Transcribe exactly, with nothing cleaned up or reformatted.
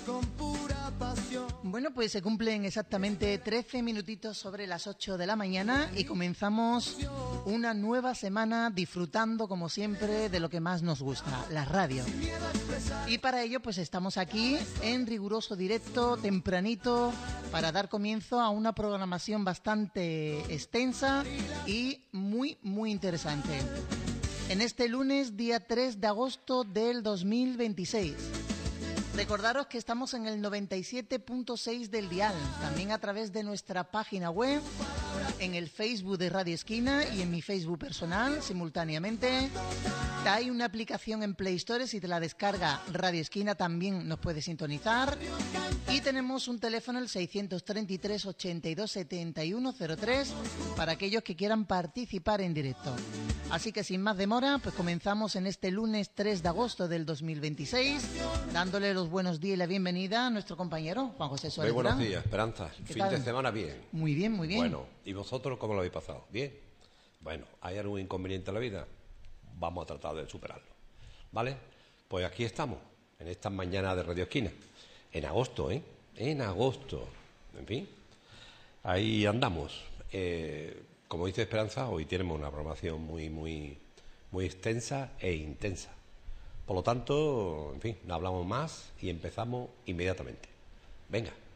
Bueno, pues se cumplen exactamente trece minutitos sobre las ocho de la mañana y comenzamos una nueva semana disfrutando, como siempre, de lo que más nos gusta, la radio. Y para ello, pues estamos aquí en riguroso directo, tempranito, para dar comienzo a una programación bastante extensa y muy, muy interesante. En este lunes, día tres de agosto del dos mil veintiséis. Recordaros que estamos en el noventa y siete punto seis del dial, también a través de nuestra página web, en el Facebook de Radio Esquina y en mi Facebook personal simultáneamente. Hay una aplicación en Play Store, si te la descarga Radio Esquina también nos puedes sintonizar. Y tenemos un teléfono, el seiscientos treinta y tres, ochenta y dos, setenta y uno cero tres, para aquellos que quieran participar en directo. Así que sin más demora, pues comenzamos en este lunes tres de agosto del dos mil veintiséis, dándole los buenos días y la bienvenida a nuestro compañero Juan José Suárez. Muy buenos días, Esperanza. Fin tal? de semana bien. Muy bien, muy bien. Bueno, ¿y vosotros cómo lo habéis pasado? ¿Bien? Bueno, ¿hay algún inconveniente en la vida? Vamos a tratar de superarlo, ¿vale? Pues aquí estamos, en esta mañana de Radio Esquina, en agosto, ¿eh? En agosto, en fin, ahí andamos. Eh... Como dice Esperanza, hoy tenemos una programación muy, muy, muy extensa e intensa. Por lo tanto, en fin, no hablamos más y empezamos inmediatamente. Venga.